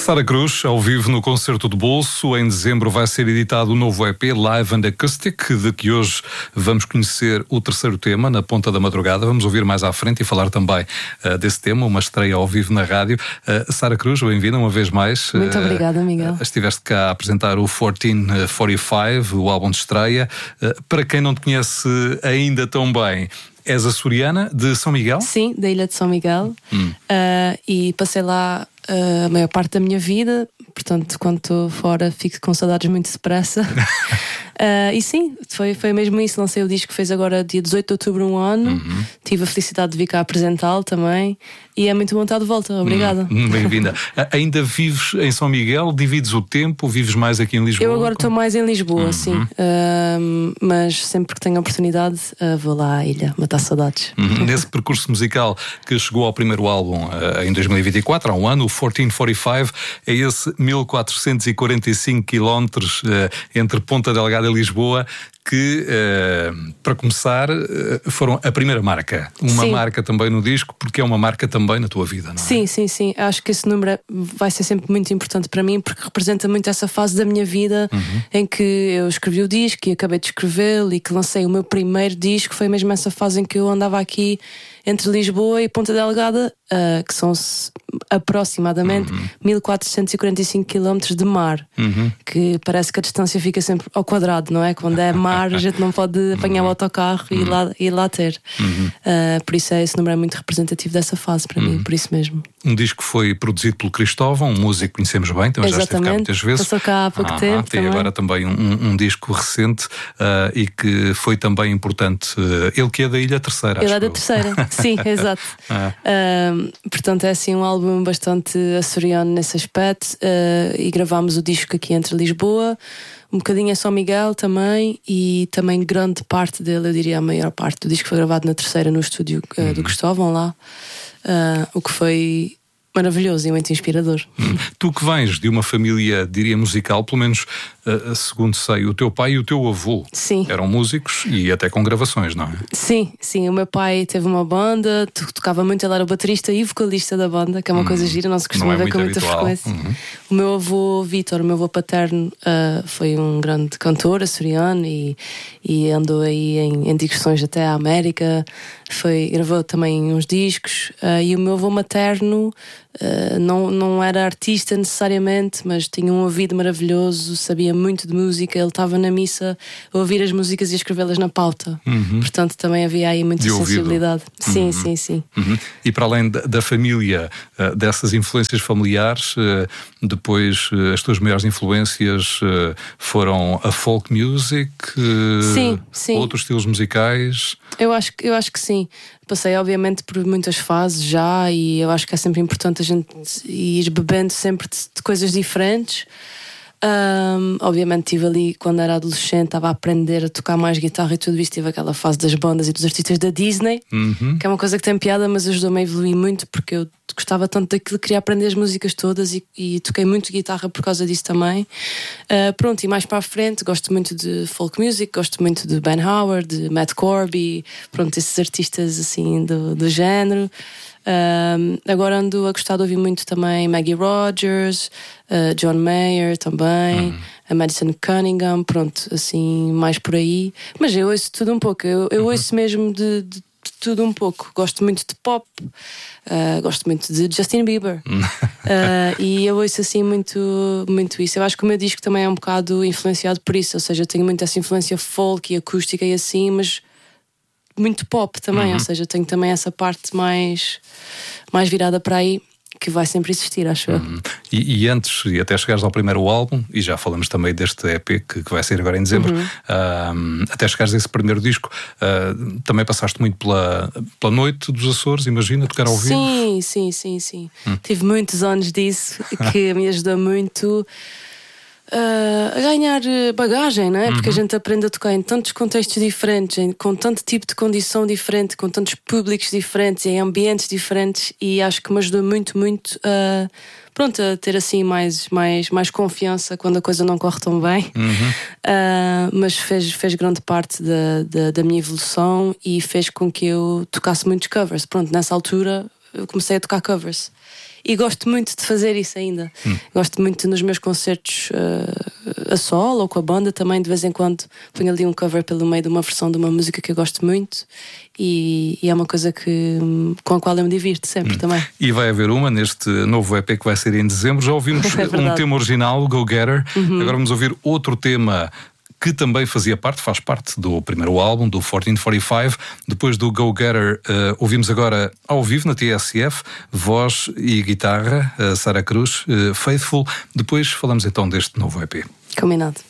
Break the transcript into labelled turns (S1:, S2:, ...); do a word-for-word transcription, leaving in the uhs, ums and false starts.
S1: Sara Cruz, ao vivo no Concerto de Bolso. Em dezembro vai ser editado o novo E P Live and Acoustic, de que hoje vamos conhecer o terceiro tema, Na Ponta da Madrugada. Vamos ouvir mais à frente e falar também uh, desse tema, uma estreia ao vivo na rádio. Uh, Sara Cruz, bem-vinda uma vez mais.
S2: Muito uh, obrigada, Miguel.
S1: Uh, estiveste cá a apresentar o quatorze quarenta e cinco, o álbum de estreia. Uh, para quem não te conhece ainda tão bem, és açoriana de São Miguel?
S2: Sim, da ilha de São Miguel. Hum. Uh, e passei lá uh, a maior parte da minha vida. Portanto, quando estou fora, fico com saudades muito depressa. uh, e sim, foi, foi mesmo isso. Lancei o disco, fez agora dia dezoito de outubro, um ano. Uhum. Tive a felicidade de vir cá apresentá-lo também. E é muito bom estar de volta. Obrigada.
S1: Hum, bem-vinda. Ainda vives em São Miguel? Divides o tempo? Vives mais aqui em Lisboa?
S2: Eu agora estou mais em Lisboa, uhum. sim. Uh, mas sempre que tenho a oportunidade, uh, vou lá à ilha, matar saudades.
S1: Uhum. Nesse percurso musical que chegou ao primeiro álbum uh, em dois mil e vinte e quatro, há um ano, o quatorze quarenta e cinco, é esse mil quatrocentos e quarenta e cinco quilómetros uh, entre Ponta Delgada e Lisboa, que, uh, para começar, uh, foram a primeira marca. Uma sim. marca também no disco, porque é uma marca também na tua vida, não é?
S2: Sim, sim, sim. Acho que esse número vai ser sempre muito importante para mim, porque representa muito essa fase da minha vida, uhum. em que eu escrevi o disco e acabei de escrevê-lo e que lancei o meu primeiro disco. Foi mesmo essa fase em que eu andava aqui entre Lisboa e Ponta Delgada, uh, que são aproximadamente uhum. mil quatrocentos e quarenta e cinco quilómetros de mar, uhum. que parece que a distância fica sempre ao quadrado, não é? Quando é mar, a gente não pode apanhar o autocarro e ir lá, ir lá ter. Uhum. Uh, por isso é, esse número é muito representativo dessa fase para uhum. mim, por isso mesmo.
S1: Um disco que foi produzido pelo Cristóvão, um músico que conhecemos bem, também já esteve cá muitas vezes.
S2: Passou cá há pouco ah, tempo.
S1: Tem agora também um, um disco recente uh, e que foi também importante. Uh, ele que é da Ilha Terceira.
S2: Ele é da Terceira, sim, exato. ah. uh, portanto, é assim um álbum bastante açoriano nesse aspecto, uh, e gravámos o disco aqui entre Lisboa, um bocadinho é São Miguel também, e também grande parte dele, eu diria a maior parte do disco foi gravado na Terceira, no estúdio uh, uhum. do Cristóvão lá, uh, o que foi maravilhoso e muito inspirador.
S1: Hum. Tu que vens de uma família, diria, musical, pelo menos uh, segundo sei, o teu pai e o teu avô
S2: sim.
S1: eram músicos e até com gravações, não é?
S2: Sim, sim. O meu pai teve uma banda, tocava muito, ele era o baterista e vocalista da banda, que é uma hum. coisa gira, não se costuma não é ver com muita habitual. frequência. Uhum. O meu avô Vítor, o meu avô paterno, uh, foi um grande cantor açoriano e, e andou aí em, em digressões até à América, foi, gravou também uns discos, uh, e o meu avô materno Uh, não, não era artista necessariamente, mas tinha um ouvido maravilhoso, sabia muito de música, ele estava na missa a ouvir as músicas e a escrevê-las na pauta. Uhum. Portanto, também havia aí muita de sensibilidade. Uhum. Sim, sim, sim.
S1: Uhum. E para além da, da família, uh, dessas influências familiares, uh, depois uh, as tuas maiores influências uh, foram a folk music, uh,
S2: sim, sim.
S1: outros estilos musicais?
S2: Eu acho, eu acho que sim. Passei obviamente por muitas fases já, e eu acho que é sempre importante a gente ir bebendo sempre de, de coisas diferentes. Um, obviamente estive ali quando era adolescente, estava a aprender a tocar mais guitarra e tudo isso. Tive aquela fase das bandas e dos artistas da Disney, uhum. que é uma coisa que tem piada, mas ajudou-me a evoluir muito, porque eu gostava tanto daquilo, queria aprender as músicas todas e, e toquei muito guitarra por causa disso também. Uh, pronto, e mais para a frente gosto muito de folk music, gosto muito de Ben Howard, de Matt Corby, pronto, esses artistas assim do, do género. Um, agora ando a gostar de ouvir muito também Maggie Rogers, uh, John Mayer também, uhum. a Madison Cunningham, pronto, assim, mais por aí. Mas eu ouço tudo um pouco, eu, eu uhum. ouço mesmo de, de, de tudo um pouco. Gosto muito de pop, uh, gosto muito de Justin Bieber, uh, e eu ouço assim muito, muito isso. Eu acho que o meu disco também é um bocado influenciado por isso, ou seja, eu tenho muito essa influência folk e acústica e assim, mas muito pop também, uhum. ou seja, tenho também essa parte mais, mais virada para aí, que vai sempre existir, acho eu.
S1: Uhum. E, e antes, e até chegares ao primeiro álbum, e já falamos também deste E P que, que vai sair agora em dezembro, uhum. uh, até chegares a esse primeiro disco, uh, também passaste muito pela, pela noite dos Açores, imagina, tocar ao vivo?
S2: Sim, sim, sim, sim. Hum. Tive muitos anos disso, que me ajudou muito Uh, a ganhar bagagem, não é? Uhum. Porque a gente aprende a tocar em tantos contextos diferentes, em, com tanto tipo de condição diferente, com tantos públicos diferentes, em ambientes diferentes, e acho que me ajudou muito, muito a, pronto, a ter assim mais, mais, mais confiança quando a coisa não corre tão bem. Uhum. Uh, mas fez, fez grande parte da, da, da minha evolução e fez com que eu tocasse muitos covers. Pronto, nessa altura eu comecei a tocar covers. e gosto muito de fazer isso ainda. Hum. Gosto muito nos meus concertos uh, a solo ou com a banda também, de vez em quando ponho ali um cover pelo meio de uma versão de uma música que eu gosto muito, e, e é uma coisa que, com a qual eu me divirto sempre hum. também.
S1: E vai haver uma neste novo E P que vai ser em dezembro. Já ouvimos é um tema original, Go Getter. Uhum. Agora vamos ouvir outro tema que também fazia parte, faz parte do primeiro álbum, do quatorze quarenta e cinco. Depois do Go Getter, uh, ouvimos agora ao vivo na T S F, voz e guitarra, uh, Sara Cruz, uh, Faithful. Depois falamos então deste novo E P.
S2: Combinado.